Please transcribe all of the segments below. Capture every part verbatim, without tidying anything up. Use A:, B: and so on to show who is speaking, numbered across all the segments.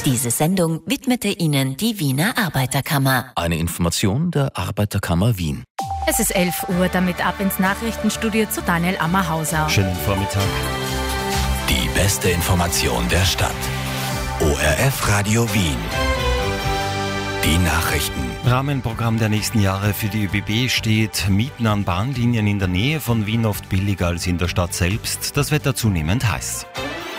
A: Diese Sendung widmete Ihnen die Wiener Arbeiterkammer.
B: Eine Information der Arbeiterkammer Wien.
C: Es ist elf Uhr, damit ab ins Nachrichtenstudio zu Daniel Ammerhauser.
D: Schönen Vormittag.
B: Die beste Information der Stadt. O R F Radio Wien. Die Nachrichten.
D: Rahmenprogramm der nächsten Jahre für die Ö B B steht. Mieten an Bahnlinien in der Nähe von Wien oft billiger als in der Stadt selbst. Das Wetter zunehmend heiß.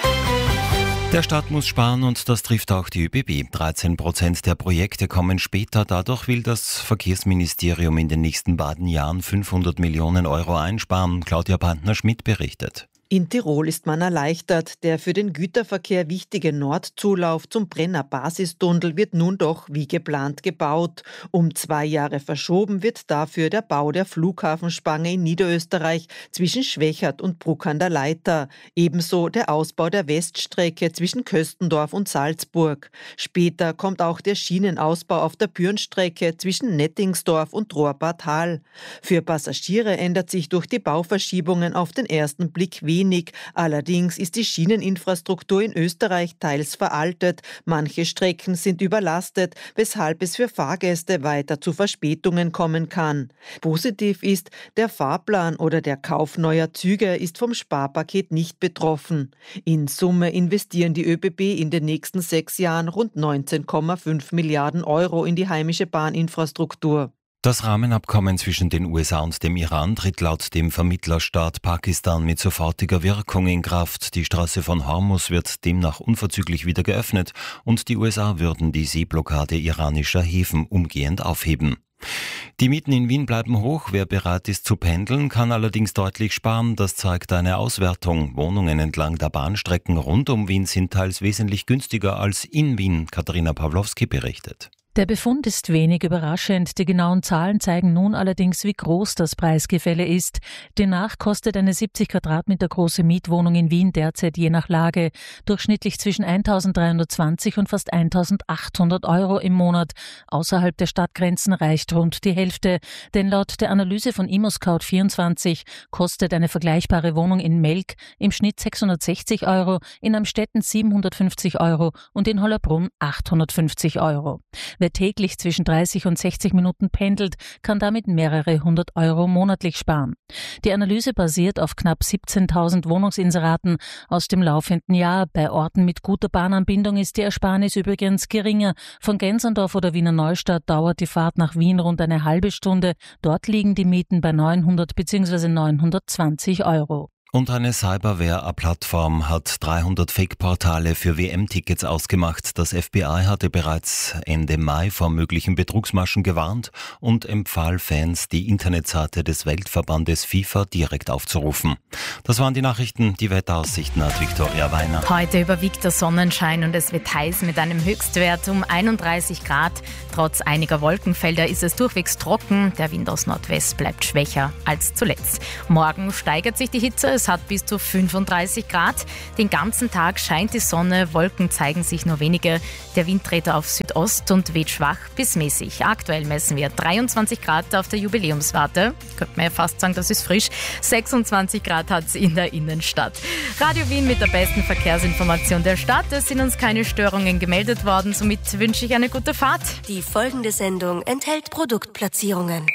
D: Der Staat muss sparen und das trifft auch die Ö B B. dreizehn Prozent der Projekte kommen später. Dadurch will das Verkehrsministerium in den nächsten beiden Jahren fünfhundert Millionen Euro einsparen. Claudia Pantner-Schmidt berichtet.
E: In Tirol ist man erleichtert. Der für den Güterverkehr wichtige Nordzulauf zum Brenner Basistunnel wird nun doch wie geplant gebaut. Um zwei Jahre verschoben wird dafür der Bau der Flughafenspange in Niederösterreich zwischen Schwechat und Bruck an der Leitha. Ebenso der Ausbau der Weststrecke zwischen Köstendorf und Salzburg. Später kommt auch der Schienenausbau auf der Bürnstrecke zwischen Nettingsdorf und Rohrbad Hall. Für Passagiere ändert sich durch die Bauverschiebungen auf den ersten Blick wenig. Wenig. Allerdings ist die Schieneninfrastruktur in Österreich teils veraltet. Manche Strecken sind überlastet, weshalb es für Fahrgäste weiter zu Verspätungen kommen kann. Positiv ist, der Fahrplan oder der Kauf neuer Züge ist vom Sparpaket nicht betroffen. In Summe investieren die Ö B B in den nächsten sechs Jahren rund neunzehn Komma fünf Milliarden Euro in die heimische Bahninfrastruktur.
D: Das Rahmenabkommen zwischen den U S A und dem Iran tritt laut dem Vermittlerstaat Pakistan mit sofortiger Wirkung in Kraft. Die Straße von Hormuz wird demnach unverzüglich wieder geöffnet und die U S A würden die Seeblockade iranischer Häfen umgehend aufheben. Die Mieten in Wien bleiben hoch. Wer bereit ist zu pendeln, kann allerdings deutlich sparen. Das zeigt eine Auswertung. Wohnungen entlang der Bahnstrecken rund um Wien sind teils wesentlich günstiger als in Wien. Katharina Pawlowski berichtet.
C: Der Befund ist wenig überraschend. Die genauen Zahlen zeigen nun allerdings, wie groß das Preisgefälle ist. Demnach kostet eine siebzig Quadratmeter große Mietwohnung in Wien derzeit je nach Lage durchschnittlich zwischen eintausenddreihundertzwanzig und fast eintausendachthundert Euro im Monat. Außerhalb der Stadtgrenzen reicht rund die Hälfte. Denn laut der Analyse von ImmoScout vierundzwanzig kostet eine vergleichbare Wohnung in Melk im Schnitt sechshundertsechzig Euro, in Amstetten siebenhundertfünfzig Euro und in Hollabrunn achthundertfünfzig Euro. Wer täglich zwischen dreißig und sechzig Minuten pendelt, kann damit mehrere hundert Euro monatlich sparen. Die Analyse basiert auf knapp siebzehntausend Wohnungsinseraten aus dem laufenden Jahr. Bei Orten mit guter Bahnanbindung ist die Ersparnis übrigens geringer. Von Gensendorf oder Wiener Neustadt dauert die Fahrt nach Wien rund eine halbe Stunde. Dort liegen die Mieten bei neunhundert bzw. neunhundertzwanzig Euro.
D: Und eine Cyberware-Plattform hat dreihundert Fake-Portale für W M-Tickets ausgemacht. Das F B I hatte bereits Ende Mai vor möglichen Betrugsmaschen gewarnt und empfahl Fans, die Internetseite des Weltverbandes FIFA direkt aufzurufen. Das waren die Nachrichten. Die Wetteraussichten hat Viktoria Weiner.
C: Heute überwiegt der Sonnenschein und es wird heiß mit einem Höchstwert um einunddreißig Grad. Trotz einiger Wolkenfelder ist es durchwegs trocken. Der Wind aus Nordwest bleibt schwächer als zuletzt. Morgen steigert sich die Hitze. Es hat bis zu fünfunddreißig Grad. Den ganzen Tag scheint die Sonne, Wolken zeigen sich nur wenige. Der Wind dreht auf Südost und weht schwach bis mäßig. Aktuell messen wir dreiundzwanzig Grad auf der Jubiläumswarte. Könnte man ja fast sagen, das ist frisch. sechsundzwanzig Grad hat es in der Innenstadt. Radio Wien mit der besten Verkehrsinformation der Stadt. Es sind uns keine Störungen gemeldet worden. Somit wünsche ich eine gute Fahrt.
A: Die folgende Sendung enthält Produktplatzierungen.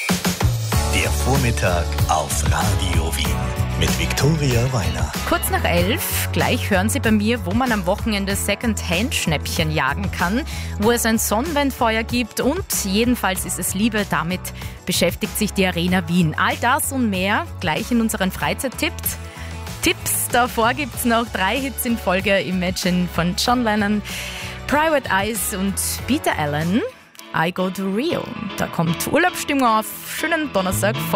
B: Der Vormittag auf Radio Wien mit Viktoria Weiner.
C: Kurz nach elf, gleich hören Sie bei mir, wo man am Wochenende Second-Hand-Schnäppchen jagen kann, wo es ein Sonnenwendfeuer gibt und jedenfalls ist es Liebe. Damit beschäftigt sich die Arena Wien. All das und mehr gleich in unseren Freizeittipps. Tipps, davor gibt es noch drei Hits in Folge. Imagine von John Lennon, Private Eyes und Peter Allen. I Go to Rio. Da kommt Urlaubsstimmung auf. Schönen Donnerstag.